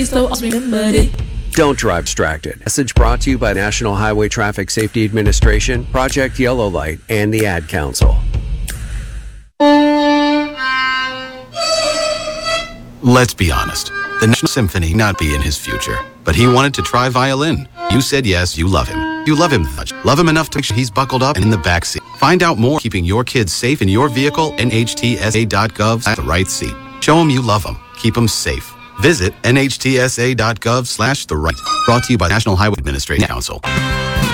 so I remembered it. Don't drive distracted. Message brought to you by National Highway Traffic Safety Administration, Project Yellow Light, and the Ad Council. Let's be honest. The National Symphony not be in his future, but he wanted to try violin. You said yes, you love him. You love him much. Love him enough to make sure he's buckled up and in the backseat. Find out more keeping your kids safe in your vehicle, nhtsa.gov/the right seat. Show him you love him. Keep him safe. Visit nhtsa.gov/the right. Brought to you by National Highway Administration Council.